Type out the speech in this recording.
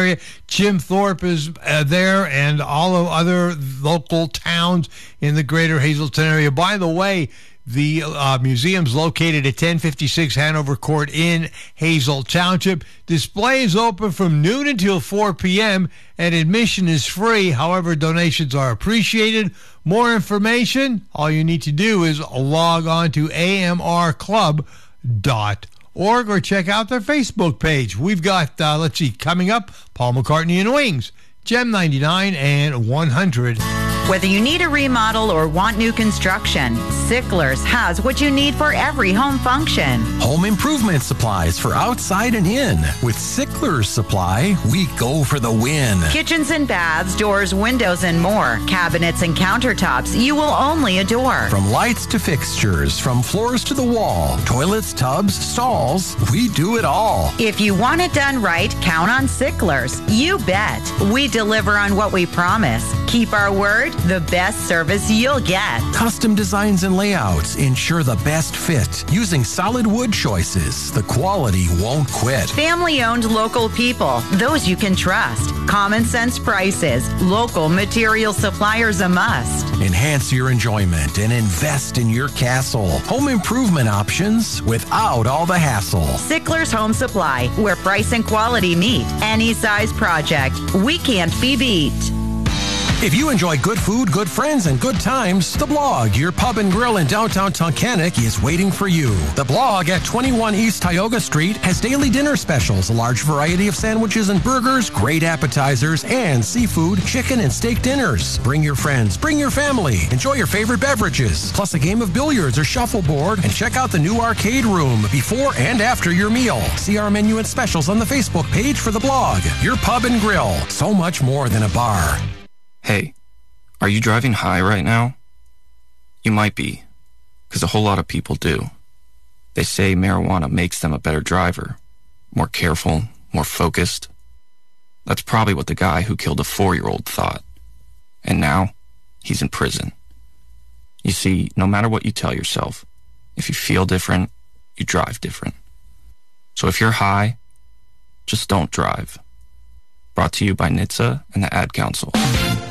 area. Jim Thorpe is there, and all of other local towns in the greater Hazleton area. By the way, the museum's located at 1056 Hanover Court in Hazel Township. Display is open from noon until 4 p.m., and admission is free. However, donations are appreciated. More information, all you need to do is log on to amrclub.org or check out their Facebook page. We've got, coming up, Paul McCartney and Wings, Gem 99 and 100. Whether you need a remodel or want new construction, Sickler's has what you need for every home function. Home improvement supplies for outside and in. With Sickler's Supply, we go for the win. Kitchens and baths, doors, windows, and more. Cabinets and countertops you will only adore. From lights to fixtures, from floors to the wall, toilets, tubs, stalls, we do it all. If you want it done right, count on Sickler's. You bet. We deliver on what we promise. Keep our word. The best service you'll get. Custom designs and layouts ensure the best fit. Using solid wood choices, the quality won't quit. Family-owned local people, those you can trust. Common sense prices. Local material suppliers a must. Enhance your enjoyment and invest in your castle. Home improvement options without all the hassle. Sickler's Home Supply, where price and quality meet. Any size project, we can't be beat. If you enjoy good food, good friends, and good times, The Blog, your pub and grill in downtown Tunkhannock, is waiting for you. The Blog at 21 East Tioga Street has daily dinner specials, a large variety of sandwiches and burgers, great appetizers, and seafood, chicken, and steak dinners. Bring your friends, bring your family, enjoy your favorite beverages, plus a game of billiards or shuffleboard, and check out the new arcade room before and after your meal. See our menu and specials on the Facebook page for The Blog, your pub and grill. So much more than a bar. Hey, are you driving high right now? You might be, because a whole lot of people do. They say marijuana makes them a better driver, more careful, more focused. That's probably what the guy who killed a 4-year-old thought. And now, he's in prison. You see, no matter what you tell yourself, if you feel different, you drive different. So if you're high, just don't drive. Brought to you by NHTSA and the Ad Council.